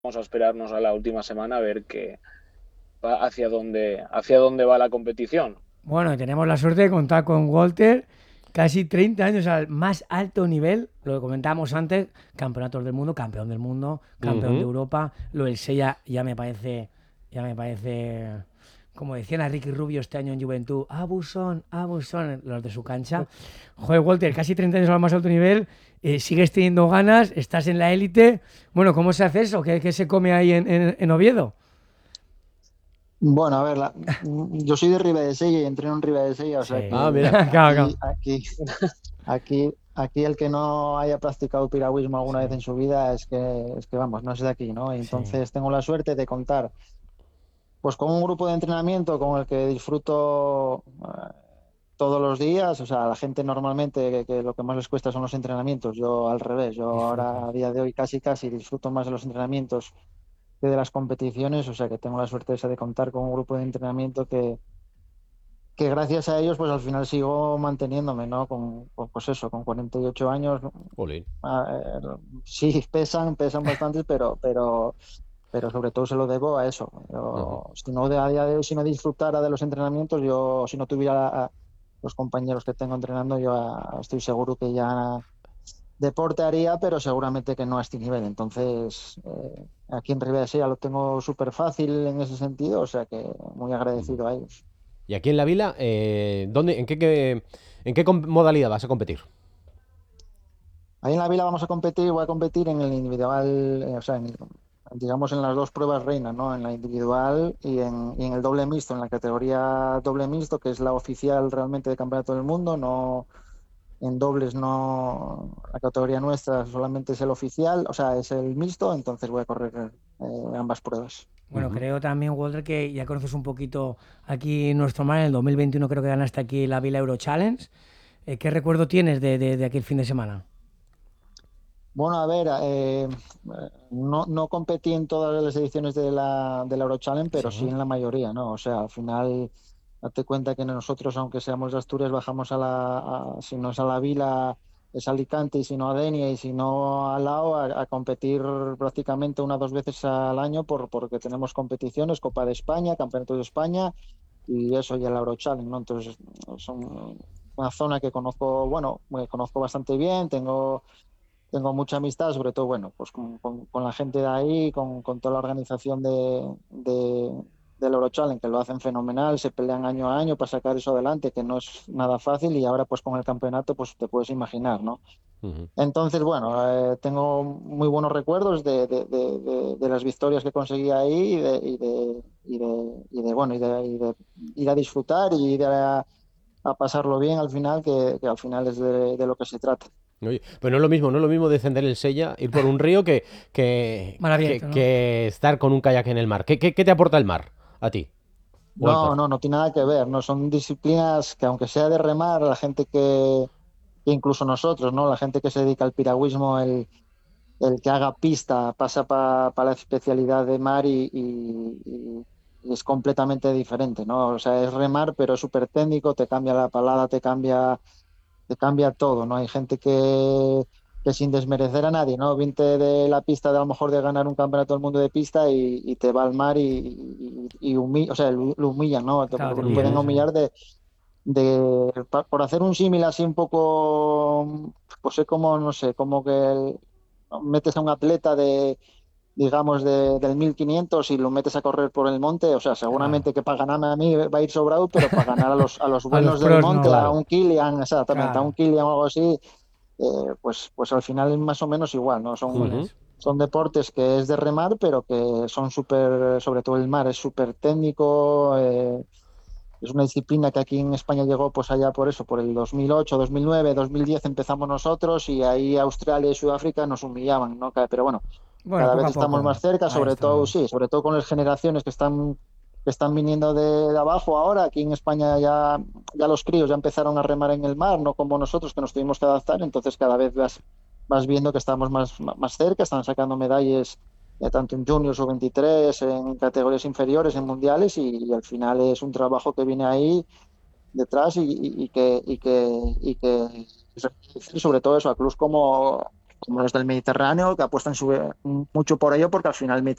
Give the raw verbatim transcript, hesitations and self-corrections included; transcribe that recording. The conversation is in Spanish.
vamos a esperarnos a la última semana a ver qué, hacia dónde, hacia dónde va la competición. Bueno, tenemos la suerte de contar con Walter, casi treinta años al más alto nivel, lo que comentábamos antes, campeonatos del mundo, campeón del mundo, campeón de Ujú. Europa, lo del Sella ya me parece, ya me parece, como decían a Ricky Rubio este año en Juventud, abusón, abusón, los de su cancha. Joder, Walter, casi treinta años al más alto nivel, eh, sigues teniendo ganas, estás en la élite. Bueno, ¿cómo se hace eso? ¿Qué, qué se come ahí en, en, en Oviedo? Bueno, a ver, la- yo soy de Ribadesella y entreno en Ribadesella, o sea Sí, Ah, que mira. claro, aquí, claro. aquí, aquí, aquí el que no haya practicado piragüismo alguna Sí, vez en su vida es que, es que vamos, no es de aquí, ¿no? Y sí. entonces tengo la suerte de contar pues con un grupo de entrenamiento con el que disfruto eh, todos los días. O sea, a la gente normalmente que, que lo que más les cuesta son los entrenamientos. Yo al revés, yo ahora a Disfrutas. día de hoy casi casi disfruto más de los entrenamientos que de las competiciones. O sea que tengo la suerte esa de contar con un grupo de entrenamiento que que gracias a ellos, pues al final sigo manteniéndome, ¿no? Con, con, pues eso, con cuarenta y ocho años, ¿no? Jolín. Ah, eh, sí, pesan, pesan bastante, pero, pero, pero sobre todo se lo debo a eso. Ujú. Yo, si no, de, a día de hoy, si no disfrutara de los entrenamientos, yo, si no tuviera a los compañeros que tengo entrenando, yo ah, estoy seguro que ya deporte haría, pero seguramente que no a este nivel. Entonces, eh, aquí en Ribera ya lo tengo súper fácil en ese sentido, o sea que muy Ujú. agradecido a ellos. Y aquí en la vila, eh, ¿dónde, en qué, qué- en qué com- modalidad vas a competir? Ahí en la Vila vamos a competir, voy a competir en el individual, eh, o sea, en- digamos en las dos pruebas reinas, ¿no? En la individual y en, y en el doble mixto, en la categoría doble mixto, que es la oficial realmente de Campeonato del Mundo. No, en dobles no, la categoría nuestra solamente es el oficial, o sea, es el mixto, entonces voy a correr eh, ambas pruebas. Bueno, Ujú. creo también, Walter, que ya conoces un poquito aquí nuestro mar. En el dos mil veintiuno creo que ganaste aquí la Vila Euro Challenge. Eh, ¿qué recuerdo tienes de, de, de aquel fin de semana? Bueno, a ver, eh, no, no competí en todas las ediciones de la, del Eurochallenge, Sí, pero sí en la mayoría, ¿no? O sea, al final, date cuenta que nosotros, aunque seamos de Asturias, bajamos a la, a- si no es a la Vila, es Alicante, y si no a Denia, y si no a Lao, a, a competir prácticamente una o dos veces al año por, porque tenemos competiciones, Copa de España, Campeonato de España, y eso, y el Eurochallenge, ¿no? Entonces, son una zona que conozco, bueno, me conozco bastante bien, tengo tengo mucha amistad, sobre todo, bueno, pues con, con- con la gente de ahí, con, con toda la organización de, de- del Eurochallenge, que lo hacen fenomenal, se pelean año a año para sacar eso adelante, que no es nada fácil, y ahora pues con el campeonato, pues te puedes imaginar, ¿no? Ujú. Entonces, bueno, eh, tengo muy buenos recuerdos de, de- de- de- de las victorias que conseguí ahí y de, y de, y de- y de, bueno, y de, y de ir a disfrutar y ir a, a pasarlo bien al final, que, que al final es de de lo que se trata. Oye, pero no es lo mismo, no es lo mismo descender el Sella, ir por un río que, que, mar que, abierto, ¿no? que estar con un kayak en el mar. ¿Qué, qué, qué te aporta el mar a ti, Walter? No, no, no tiene nada que ver, no son disciplinas que aunque sea de remar, la gente que, que incluso nosotros, ¿no? La gente que se dedica al piragüismo, el, el que haga pista pasa para la especialidad de mar y, y- y- y es completamente diferente, ¿no? O sea, es remar, pero es súper técnico, te cambia la palada, te cambia te cambia todo, ¿no? Hay gente que, que sin desmerecer a nadie, ¿no? Vinte de la pista de a lo mejor de ganar un campeonato del mundo de pista y, y te va al mar y, y, y humilla, o sea, lo, lo humillan, ¿no? Te, Claro, te te pueden pillan, Ujú. sí. humillar de, de pa- por hacer un símil así un poco, pues es como, no sé, como que el- metes a un atleta de digamos, de, del mil quinientos y lo metes a correr por el monte, o sea, Claro. seguramente que para ganarme a mí va a ir sobrado, pero para ganar a los, a los A los buenos del pros monte, a no. Claro. un Kilian, exactamente, a un Claro. Kilian o algo así, eh, pues, pues al final es más o menos igual, ¿no? Igual Son, Ujú. es. son deportes que es de remar, pero que son súper, sobre todo el mar, es súper técnico. eh, es una disciplina que aquí en España llegó pues allá por eso, por el dos mil ocho, dos mil nueve, dos mil diez empezamos nosotros y ahí Australia y Sudáfrica nos humillaban, ¿no? Pero bueno, Bueno, cada poco vez a estamos más poco. cerca, Ahí sobre todo, estamos. sí, sobre todo con las generaciones que están, que están viniendo de, de abajo ahora. Aquí en España ya, ya los críos ya empezaron a remar en el mar, no como nosotros que nos tuvimos que adaptar, entonces cada vez vas, vas viendo que estamos más, más cerca, están sacando medallas eh, tanto en juniors o veintitrés, en categorías inferiores, en mundiales, y, y al final es un trabajo que viene ahí detrás y, y- y que, y que, y que y sobre todo eso, a clubs como, como los del Mediterráneo, que apuestan su- mucho por ello, porque al final el